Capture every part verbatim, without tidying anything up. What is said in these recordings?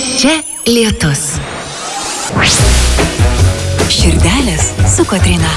Čia lietus. Širdelės su Kotryna.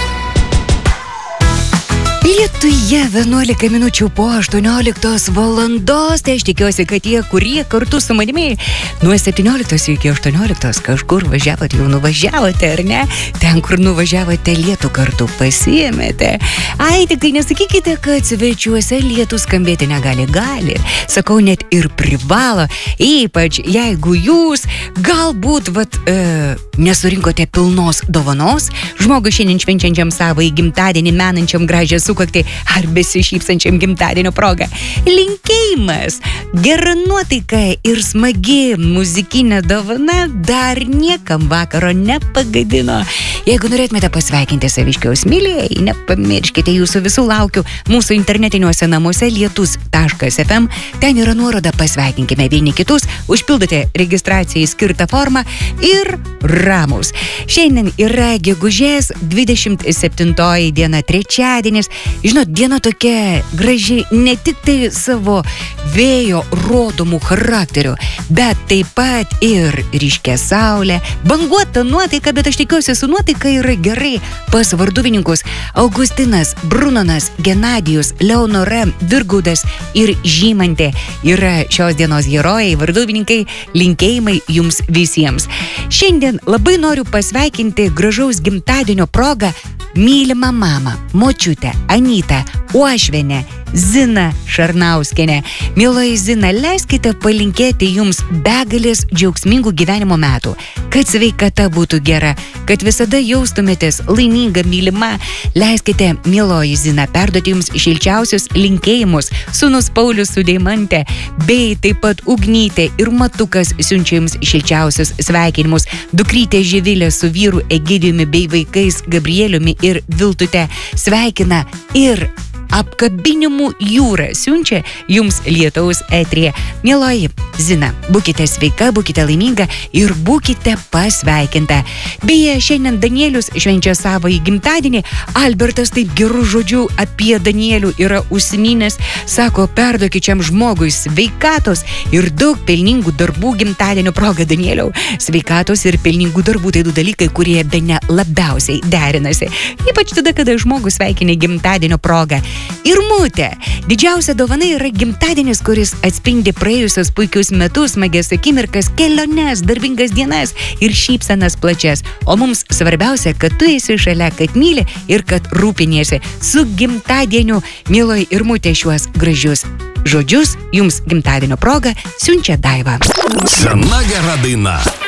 Lietuje vienuolika minučių po aštuonioliktos valandos, tai aš tikiuosi, kad tie, kurie kartu su manimi nuo septynioliktos iki aštuonioliktos kažkur važiavote, jau nuvažiavote, ar ne? Ten, kur nuvažiavote, lietų kartu pasiėmėte. Ai, tik tai nesakykite, kad svečiuose lietų skambėti negali, gali. Sakau, net ir privalo, ypač jeigu jūs galbūt, vat, e, nesurinkote pilnos dovanos, žmogui šiandien švenčiančiam savo į gimtadienį, menančiam gražią sukakti ar besišypsančiam gimtadienio proga. Linkėjimas, gera nuotaika ir smagi muzikinė dovana dar niekam vakaro nepagadino. Jeigu norėtumėte pasveikinti saviškiaus mylėjai, nepamirškite, jūsų visų laukiu mūsų internetiniuose namuose lietus taškas ef em. Ten yra nuoroda pasveikinkime vieni kitus, užpildote registracijai skirtą formą ir ramus. Šiandien yra gegužės dvidešimt septintoji diena, trečiadienis. Žinot, diena tokia graži ne tik tai savo vėjo rodomų charakterių, bet taip pat ir ryškia saulė, banguota nuotaika, bet aš tikiuosi, su nuotaika yra gerai pas varduvininkus Augustinas, Brunonas, Genadijus, Leonora, Virgaudas ir Žymantė yra šios dienos herojai, varduvininkai, linkėjimai jums visiems. Šiandien labai noriu pasveikinti gražaus gimtadienio progą mylimą mamą, močiutę, Anytą, Uošvienę, Ziną Šarnauskienę. Mieloji Zina, leiskite palinkėti jums begalės džiaugsmingų gyvenimo metų, kad sveikata būtų gera, kad visada jaustumėtės laiminga, mylima. Leiskite, mieloji Zina, perduoti jums šilčiausius linkėjimus sūnus Paulius su Deimante, bei taip pat Ugnytė ir Matukas siunčia jums šilčiausius sveikinimus. Dukrytė Živilė su vyru Egidijumi bei vaikais Gabrieliumi ir Viltute sveikina ir apkabinimų jūra siunčia jums lietaus eteryje. Mieloji Zina, būkite sveika, būkite laiminga ir būkite pasveikinta. Beje, šiandien Danielius švenčia savo į gimtadienį. Albertas taip gerų žodžių apie Danielių yra užsiminęs. Sako, perduokičiam žmogui sveikatos ir daug pelningų darbų gimtadienio proga. Danieliau, sveikatos ir pelningų darbų tai du dalykai, kurie bene labiausiai derinasi. Ypač tada, kada žmogus sveikini gimtadienio proga. Ir Mutė, didžiausia dovana yra gimtadienis, kuris atspindi praėjusios puikius metus, smagias akimirkas, keliones, darbingas dienas ir šypsenas plačias. O mums svarbiausia, kad tu esi šalia, kad myli ir kad rūpiniesi. Su gimtadieniu, mieloji ir Mutė, šiuos gražius žodžius jums gimtadienio proga siunčia Daiva. Sena gera daina.